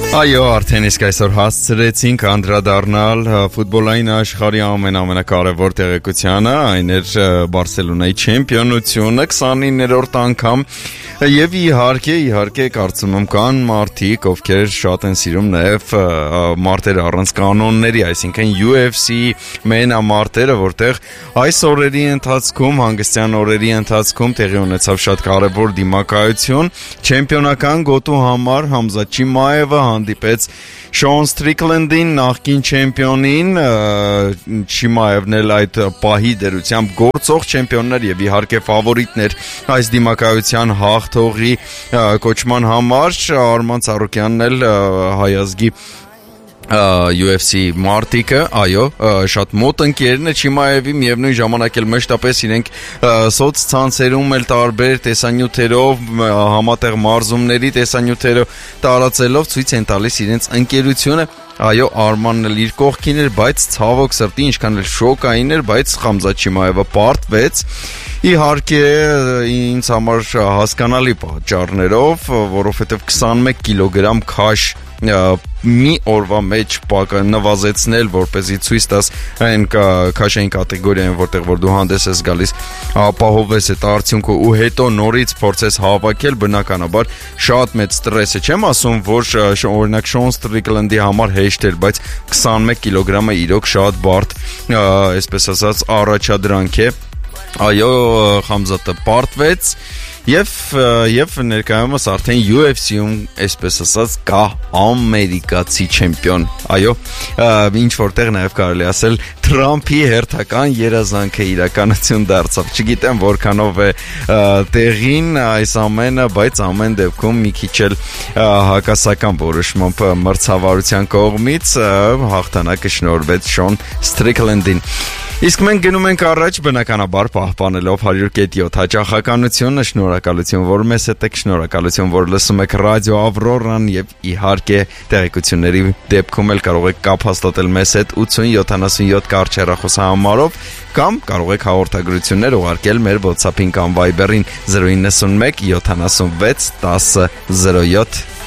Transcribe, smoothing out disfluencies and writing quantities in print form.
Այո, արդեն իսկ այսօր հասցրեցինք անդրադառնալ ֆուտբոլային աշխարհի ամենակարևոր տեղեկությանը, այն էր Բարսելոնայի չեմպիոնությունը 29-րդ անգամ եւ իհարկե կարծում եմ կան մարդիկ, ովքեր շատ են սիրում նաեւ մարտեր առանց կանոնների, այսինքն UFC մենամարտերը, որտեղ այս օրերի ընթացքում, հանգստյան օրերի ընթացքում տեղի ունեցավ շատ կարևոր դիմակայություն չեմպիոնական գոտու համար Համզա Չիմայևը հանդիպեց Շոն Սթրիկլենդին, նախկին չեմպիոնին, Չիմայևն էլ այդ պահի դերությամբ գործող չեմպիոններ եւ իհարկե ֆավորիտներ այս դիմակայության հաղթողի կոչման համար, Արման Ծառուկյանն էլ հայազգի UFC մարտիկը, այո, շատ մոտ ընկերն է Չիմայևի, միևնույն ժամանակ էլ մեջտապես իրենք սոցցանցերում էլ տարբեր տեսանյութերով, համատեղ մարզումների տեսանյութերով տարածելով ցույց են տալիս իրենց ընկերությունը. Այո, Արմանն էլ իր կողքին էր, բայց ցավոք սրտի, ինչքան էլ շոկային էր, բայց Խամզա Չիմայևը պարտվեց, իհարկե ինձ համար հասկանալի պատճառներով, որովհետև 21 կիլոգրամ քաշ մի օրվա մեջ նվազեցնել, որպեսզի ցույց տաս այն քաշային կատեգորիային, որտեղ որ դու հանդես ես գալիս, ապահովես այդ արդյունքը ու հետո նորից փորձես հավաքել, բնականաբար շատ մեծ ստրես է, չեմ ասում, որ օրինակ Շոն Սթրիկլենդի համար հեշտ էր, բայց 21 կիլոգրամը իրոք շատ բարդ, այսպես ասած, առաջադրանք է, այո, Խամզատը պարտվեց Եվ ներկայումս արդեն UFC-ում, այսպես ասած, կա ամերիկացի չեմպիոն, այո, ինչ որտեղ նաև կարելի ասել Թրամփի հերթական երազանքը իրականություն դարձավ, չգիտեմ որքանով է տեղին այս ամենը, բայց ամեն դեպքում մի քիչ էլ հակասական որոշմամբ մրցավարության կողմից հաղթանակը շնորհվեց Շոն Սթրիկլենդին։ Իսկ մենք գնում ենք առաջ, բնականաբար պահպանելով 100.7 հաճախականությունը, շնորհակալություն, որ մեզ հետ եք, շնորհակալություն, որ լսում եք ռադիո Ավրորան եւ իհարկե տեղեկությունների դեպքում էլ կարող եք կապ հաստատել մեզ հետ 8077 կարճ հեռախոսահամարով կամ կարող եք հաղորդագրություններ ուղարկել մեր WhatsApp-ին կամ Viber-ին 091 76 10 07